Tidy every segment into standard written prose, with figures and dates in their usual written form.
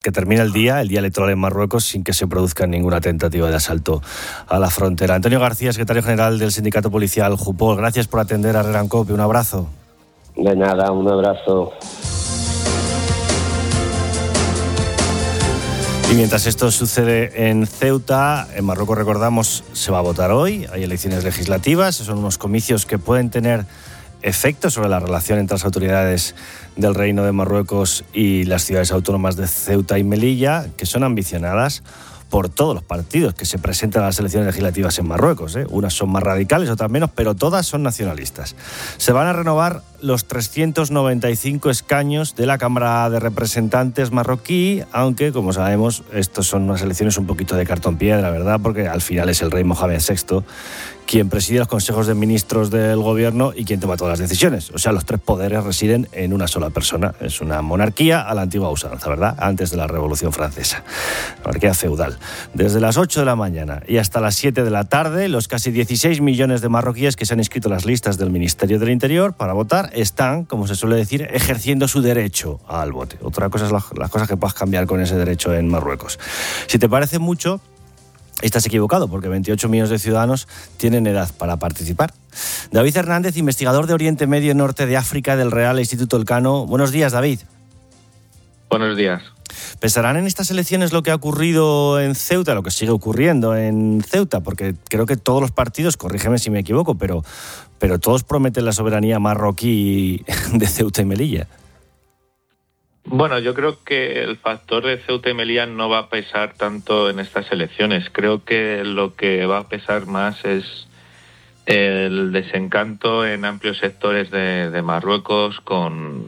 que termine el día electoral en Marruecos sin que se produzca ninguna tentativa de asalto a la frontera. Antonio García, secretario general del Sindicato Policial Jupol, gracias por atender a Herrera en Cope. Un abrazo. De nada, un abrazo. Y mientras esto sucede en Ceuta, en Marruecos, recordamos, se va a votar hoy, hay elecciones legislativas, son unos comicios que pueden tener efectos sobre la relación entre las autoridades del Reino de Marruecos y las ciudades autónomas de Ceuta y Melilla, que son ambicionadas por todos los partidos que se presentan a las elecciones legislativas en Marruecos. Unas son más radicales, otras menos, pero todas son nacionalistas. Se van a renovar los 395 escaños de la Cámara de Representantes marroquí, aunque, como sabemos, estos son unas elecciones un poquito de cartón piedra, ¿verdad? Porque al final es el rey Mohamed VI quien preside los consejos de ministros del gobierno y quien toma todas las decisiones. O sea, los tres poderes residen en una sola persona. Es una monarquía a la antigua usanza, ¿verdad? Antes de la Revolución Francesa. Monarquía feudal. Desde las 8 de la mañana y hasta las 7 de la tarde, los casi 16 millones de marroquíes que se han inscrito en las listas del Ministerio del Interior para votar están, como se suele decir, ejerciendo su derecho al voto. Otra cosa es las cosas que puedas cambiar con ese derecho en Marruecos. Si te parece mucho, estás equivocado, porque 28 millones de ciudadanos tienen edad para participar. David Hernández, investigador de Oriente Medio y Norte de África del Real Instituto Elcano. Buenos días, David. Buenos días. ¿Pensarán en estas elecciones lo que ha ocurrido en Ceuta, lo que sigue ocurriendo en Ceuta? Porque creo que todos los partidos, corrígeme si me equivoco, pero todos prometen la soberanía marroquí de Ceuta y Melilla. Bueno, yo creo que el factor de Ceuta y Melilla no va a pesar tanto en estas elecciones. Creo que lo que va a pesar más es el desencanto en amplios sectores de Marruecos con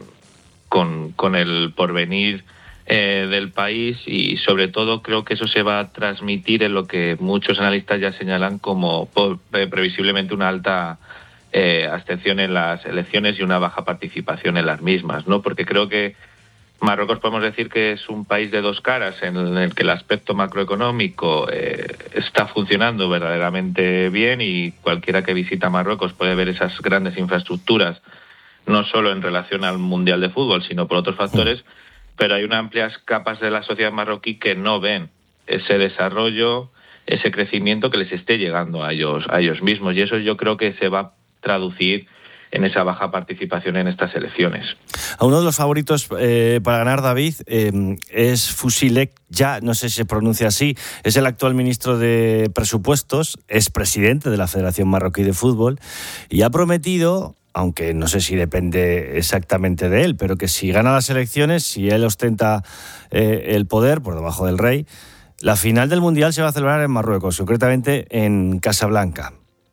el porvenir del país, y sobre todo creo que eso se va a transmitir en lo que muchos analistas ya señalan como previsiblemente una alta abstención en las elecciones y una baja participación en las mismas, ¿no? Porque creo que Marruecos podemos decir que es un país de dos caras, en el que el aspecto macroeconómico está funcionando verdaderamente bien, y cualquiera que visita Marruecos puede ver esas grandes infraestructuras, no solo en relación al Mundial de Fútbol, sino por otros factores, pero hay unas amplias capas de la sociedad marroquí que no ven ese desarrollo, ese crecimiento que les esté llegando a ellos mismos, y eso yo creo que se va a traducir en esa baja participación en estas elecciones. A uno de los favoritos para ganar, David, es Fusilek, ya no sé si se pronuncia así, es el actual ministro de Presupuestos, es presidente de la Federación Marroquí de Fútbol, y ha prometido, aunque no sé si depende exactamente de él, pero que si gana las elecciones, si él ostenta el poder por debajo del rey, la final del Mundial se va a celebrar en Marruecos, concretamente en Casablanca.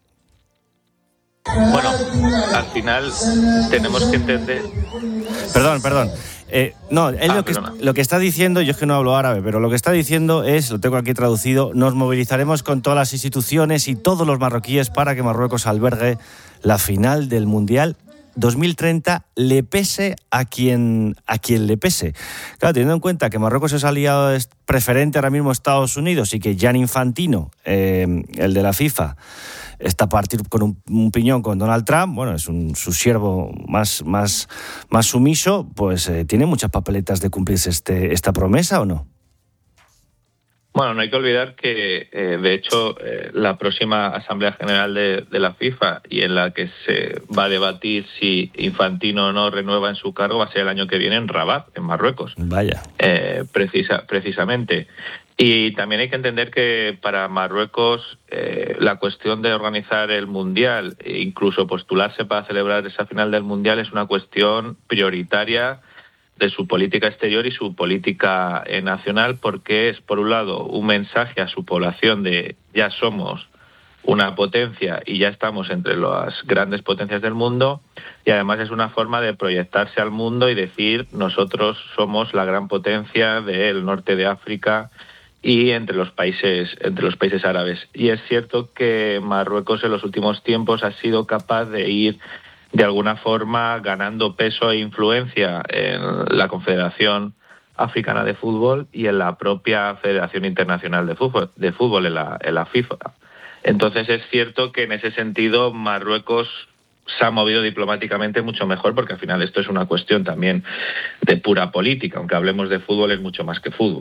Bueno, al final tenemos que entender... Perdón. No, él lo que está diciendo, yo es que no hablo árabe, pero lo que está diciendo es, lo tengo aquí traducido: nos movilizaremos con todas las instituciones y todos los marroquíes para que Marruecos albergue la final del Mundial 2030, le pese a quien le pese. Claro, teniendo en cuenta que Marruecos es aliado preferente ahora mismo a Estados Unidos y que Gianni Infantino, el de la FIFA, está a partir con un piñón con Donald Trump, bueno, es su siervo más sumiso, pues ¿tiene muchas papeletas de cumplirse esta promesa o no? Bueno, no hay que olvidar que, de hecho, la próxima Asamblea General de la FIFA, y en la que se va a debatir si Infantino no renueva en su cargo, va a ser el año que viene en Rabat, en Marruecos. Vaya. Precisamente. Y también hay que entender que para Marruecos la cuestión de organizar el Mundial e incluso postularse para celebrar esa final del Mundial es una cuestión prioritaria de su política exterior y su política nacional, porque es, por un lado, un mensaje a su población de ya somos una potencia y ya estamos entre las grandes potencias del mundo, y además es una forma de proyectarse al mundo y decir nosotros somos la gran potencia del norte de África y entre los países árabes. Y es cierto que Marruecos en los últimos tiempos ha sido capaz de ir de alguna forma ganando peso e influencia en la Confederación Africana de Fútbol y en la propia Federación Internacional de Fútbol en la FIFA. Entonces es cierto que en ese sentido Marruecos se ha movido diplomáticamente mucho mejor, porque al final esto es una cuestión también de pura política, aunque hablemos de fútbol, es mucho más que fútbol.